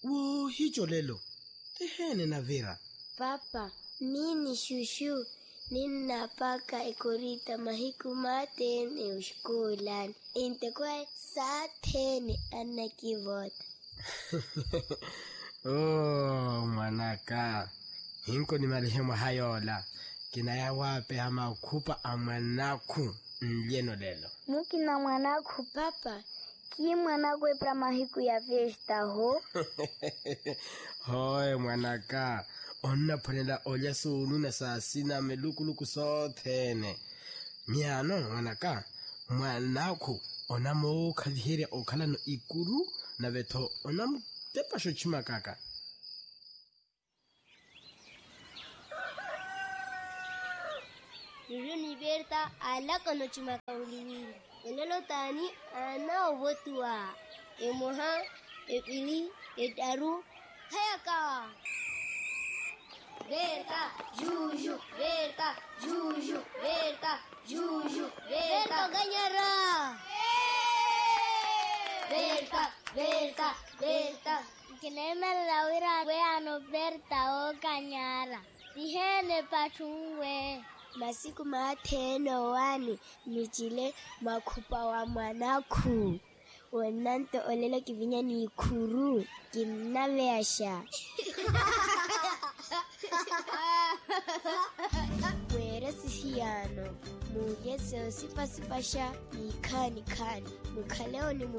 Wo hicho lelo. Tehene na Vera. Papa, nini shushu? Ninapaka ikorita mahiku matene ushkulan. Inte kwa saa 10 anakivota. Oh, mwanaka. Hinko ni marehemu hayola. Kinaya wape hama kupa amanaku mlieno lelo. Mukina mwanaku papa. Ki mwanaku epra mahiku ya festa ho? Hoi mwanaka. Onna ponela olya sunu na sasina melukuluku sothene. Miano mwanaka. Mwanaku onamo kadhihere okala no ikuru na veto onam tepa shochima kaka. Niruni berta ala kono chima kauliwi. Elelo tani ana obotua. Emoha, epili, etaru, hayaka. Berta, juju, berta, juju, berta, juju, berta ganyara. Berta, berta, berta. Kineme lawira we ano berta o ganyara. Tihene pachungwe. Masiku mateno wani nichile makupa wa mwanaku. Wenanto olela kivinya ni ikuru. Kinaveasha. Wera sisiano. Muje seo sipasipasha. Nikani. Mukaleo ni